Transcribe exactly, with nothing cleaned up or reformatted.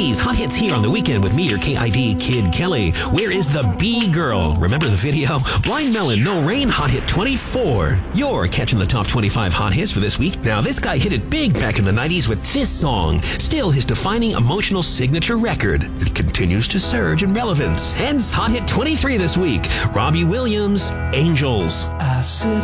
nineties hot hits here on The Weekend with me, your K I D Kid Kelly. Where is the B-Girl? Remember the video? Blind Melon, No Rain, hot hit twenty-four. You're catching the top twenty-five hot hits for this week. Now, this guy hit it big back in the nineties with this song. Still his defining emotional signature record. It continues to surge in relevance. Hence, hot hit twenty-three this week. Robbie Williams, Angels. I sit